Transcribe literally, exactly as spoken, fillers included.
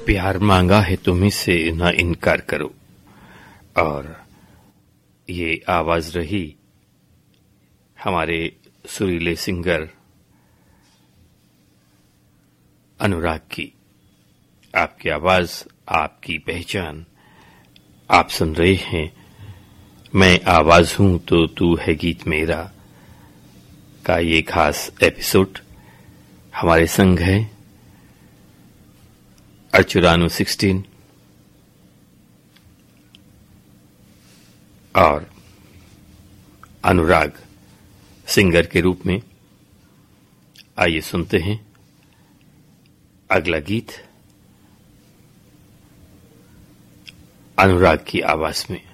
प्यार मांगा है तुम्ही से न इनकार करो। और ये आवाज रही हमारे सुरीले सिंगर अनुराग की। आपकी आवाज, आपकी पहचान। आप सुन रहे हैं मैं आवाज हूं तो तू है गीत मेरा का ये खास एपिसोड। हमारे संग है अर्चुरानो सिक्सटीन और अनुराग सिंगर के रूप में। आइए सुनते हैं अगला गीत अनुराग की आवाज में।